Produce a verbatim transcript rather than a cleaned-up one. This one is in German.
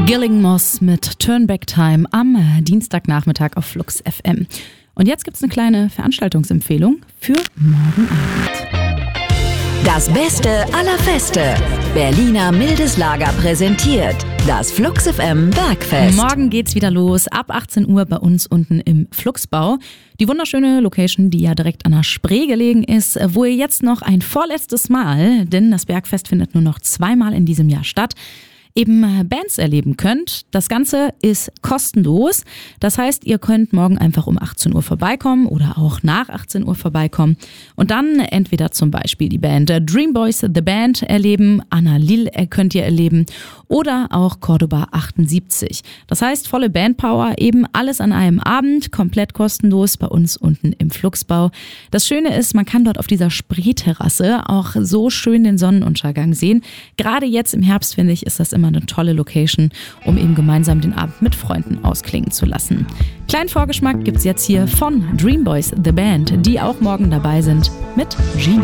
Gilling Moss mit Turn Back Time am Dienstagnachmittag auf Flux F M. Und jetzt gibt es eine kleine Veranstaltungsempfehlung für morgen Abend. Das Beste aller Feste. Berliner Mildes Lager präsentiert das Flux F M Bergfest. Morgen geht's wieder los, ab achtzehn Uhr bei uns unten im Fluxbau. Die wunderschöne Location, die ja direkt an der Spree gelegen ist, wo ihr jetzt noch ein vorletztes Mal, denn das Bergfest findet nur noch zweimal in diesem Jahr statt, eben Bands erleben könnt. Das Ganze ist kostenlos. Das heißt, ihr könnt morgen einfach um achtzehn Uhr vorbeikommen oder auch nach achtzehn Uhr vorbeikommen und dann entweder zum Beispiel die Band Dream Boys The Band erleben, Anna Lil könnt ihr erleben oder auch Cordoba achtundsiebzig. Das heißt, volle Bandpower, eben alles an einem Abend, komplett kostenlos bei uns unten im Fluxbau. Das Schöne ist, man kann dort auf dieser Spreeterrasse auch so schön den Sonnenuntergang sehen. Gerade jetzt im Herbst, finde ich, ist das immer eine tolle Location, um eben gemeinsam den Abend mit Freunden ausklingen zu lassen. Kleinen Vorgeschmack gibt's jetzt hier von Dream Boys The Band, die auch morgen dabei sind mit Genie.